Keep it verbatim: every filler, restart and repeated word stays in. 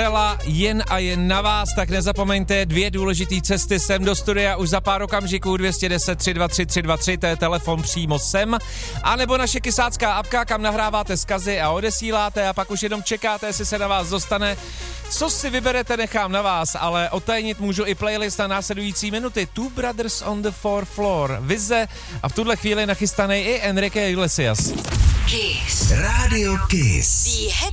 kapela Jen a jen na vás, tak nezapomeňte dvě důležité cesty sem do studia už za pár okamžiků. Dvě jedna deset, tři dva tři, tři dva tři, to je telefon přímo sem, a nebo naše kysácká apka, kam nahráváte zkazy a odesíláte a pak už jenom čekáte, jestli se na vás dostane. Co si vyberete, nechám na vás, ale otajnit můžu i playlist na následující minuty. Two Brothers on the Fourth Floor, Vize a v tuhle chvíli nachystaný i Enrique Iglesias. Kiss. Radio Kiss.